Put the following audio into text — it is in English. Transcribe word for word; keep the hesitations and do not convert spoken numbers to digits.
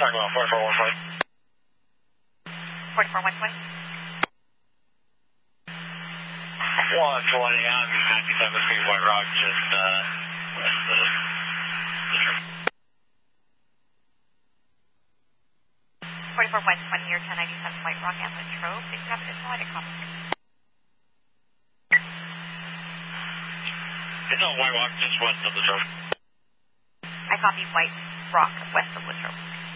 Talking about four four one twenty. forty-four one twenty. one twenty, I'm ninety-seven feet White Rock, just uh, west of the trip. forty-four one twenty, you're ten ninety-seven White Rock and Latrobe. Did you have additional line comment? It's on White Rock, just west of the Latrobe. I copy White Rock, west of Latrobe.